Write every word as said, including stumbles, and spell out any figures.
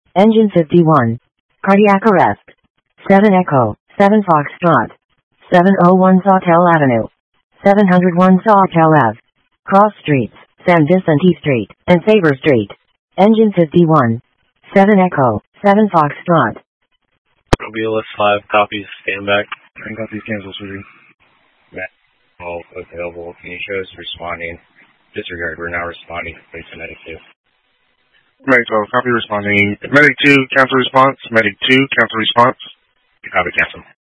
Engine fifty-one. Cardiac arrest. seven Echo, seven Foxtrot. seven oh one Sawtell Avenue. seven oh one Sawtell Ave. Cross Streets, San Vicente Street, and Faber Street. Engine fifty-one. seven Echo, seven Foxtrot. Mobile five copies, stand back. ten copies, cancel surgery. Matt, all available. Can you show us responding? Disregard, we're now responding to place Medic two. Medic twelve, copy responding. Medic two, cancel response. Medic two, cancel response. Copy, cancel.